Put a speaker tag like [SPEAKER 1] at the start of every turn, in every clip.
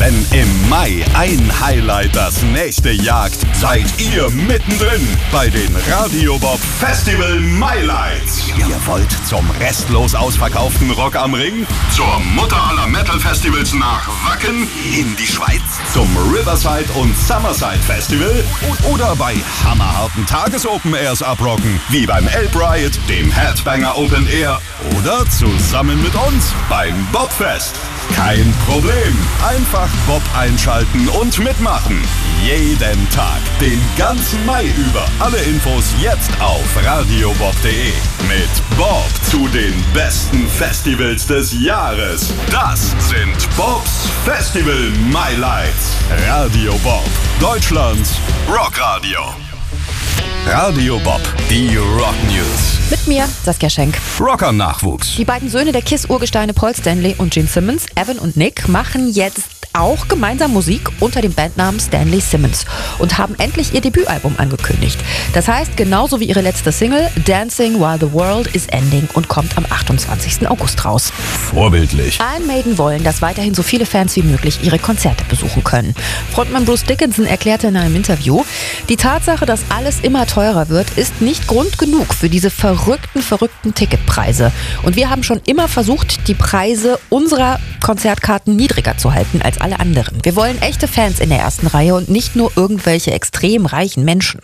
[SPEAKER 1] Wenn im Mai ein Highlight das nächste jagt, seid ihr mittendrin bei den Radio Bob Festival Mailights. Ihr wollt zum restlos ausverkauften Rock am Ring, zur Mutter aller Metal Festivals nach Wacken, in die Schweiz, zum Riverside und Summerside Festival oder bei hammerharten Tages-Open-Airs abrocken, wie beim Elb Riot, dem Headbanger Open Air oder zusammen mit uns beim Bobfest. Kein Problem. Einfach Bob einschalten und mitmachen. Jeden Tag, den ganzen Mai über. Alle Infos jetzt auf radiobob.de. Mit Bob zu den besten Festivals des Jahres. Das sind Bobs Festival Mailights. Radio Bob, Deutschlands Rockradio. Radio Bob, die Rock News.
[SPEAKER 2] Mit mir, Saskia Schenk.
[SPEAKER 1] Rocker-Nachwuchs.
[SPEAKER 2] Die beiden Söhne der KISS-Urgesteine Paul Stanley und Gene Simmons, Evan und Nick, machen jetzt auch gemeinsam Musik unter dem Bandnamen Stanley Simmons und haben endlich ihr Debütalbum angekündigt. Das heißt, genauso wie ihre letzte Single, Dancing While the World is Ending, und kommt am 28. August raus.
[SPEAKER 1] Vorbildlich.
[SPEAKER 2] Iron Maiden wollen, dass weiterhin so viele Fans wie möglich ihre Konzerte besuchen können. Frontmann Bruce Dickinson erklärte in einem Interview, die Tatsache, dass alles immer teurer wird, ist nicht Grund genug für diese verrückten Ticketpreise. Und wir haben schon immer versucht, die Preise unserer Konzertkarten niedriger zu halten als alle anderen. Wir wollen echte Fans in der ersten Reihe und nicht nur irgendwelche extrem reichen Menschen.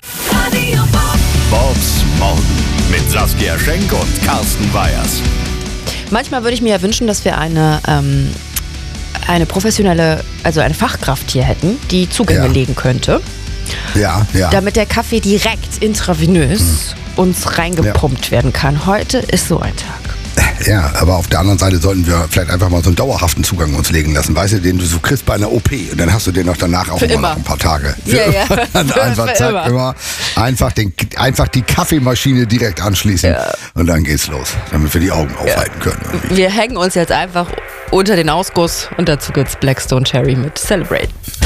[SPEAKER 1] Bobs Morgen mit Saskia Schenk und Carsten Weyers.
[SPEAKER 2] Manchmal würde ich mir ja wünschen, dass wir eine professionelle, also eine Fachkraft hier hätten, die Zugänge legen könnte.
[SPEAKER 3] Ja.
[SPEAKER 2] Damit der Kaffee direkt intravenös uns reingepumpt werden kann. Heute ist so ein Tag.
[SPEAKER 3] Ja, aber auf der anderen Seite sollten wir vielleicht einfach mal so einen dauerhaften Zugang uns legen lassen, weißt du, den du so kriegst bei einer OP, und dann hast du den noch danach auch immer noch ein paar Tage.
[SPEAKER 2] Ja.
[SPEAKER 3] Einfach zack, immer einfach die Kaffeemaschine direkt anschließen und dann geht's los, damit wir die Augen aufhalten können. Irgendwie.
[SPEAKER 2] Wir hängen uns jetzt einfach unter den Ausguss und dazu gibt's Blackstone Cherry mit Celebrate.